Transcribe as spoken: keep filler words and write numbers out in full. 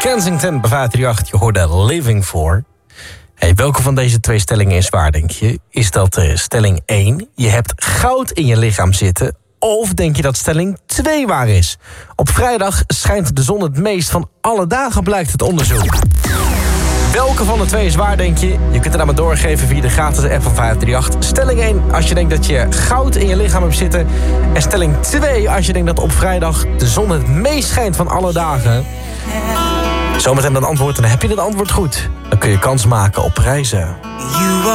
Kensington bij vijf drie acht. Je hoorde Living For. Hey, welke van deze twee stellingen is waar, denk je? Is dat uh, stelling één, je hebt goud in je lichaam zitten? Of denk je dat stelling twee waar is? Op vrijdag schijnt de zon het meest van alle dagen, blijkt het onderzoek. Welke van de twee is waar, denk je? Je kunt het aan me doorgeven via de gratis app van vijf drie acht. Stelling één, als je denkt dat je goud in je lichaam hebt zitten. En stelling twee, als je denkt dat op vrijdag de zon het meest schijnt van alle dagen. Zometeen een antwoord en dan heb je het antwoord goed. Dan kun je kans maken op prijzen.